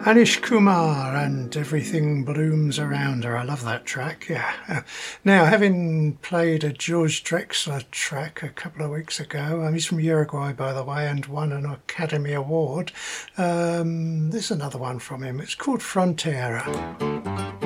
Anish Kumar and Everything Blooms Around Her. I love that track, yeah. Now, having played a George Drexler track a couple of weeks ago, he's from Uruguay, by the way, and won an Academy Award. There's another one from him. It's called Frontera.